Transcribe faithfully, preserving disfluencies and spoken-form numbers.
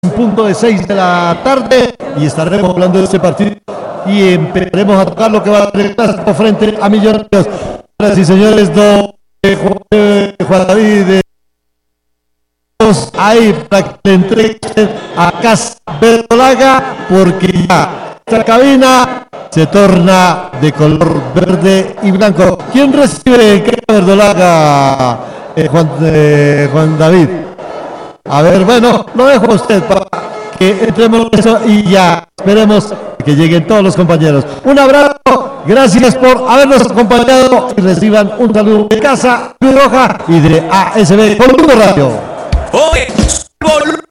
en punto de seis de la tarde y estaremos hablando de este partido y empezaremos a tocar lo que va a ser el clásico frente a Millonarios. Señoras y señores, don eh, Juan David, eh, ahí para que le entregue a Casa Verdolaga, porque ya esta cabina se torna de color verde y blanco. ¿Quién recibe en Casa Verdolaga, eh, Juan, eh, Juan David? A ver, bueno, lo dejo a usted para que entremos en eso y ya esperemos que lleguen todos los compañeros. Un abrazo, gracias por habernos acompañado y reciban un saludo de Casa Cruz Roja y de A S B por Mundo Radio. Oye,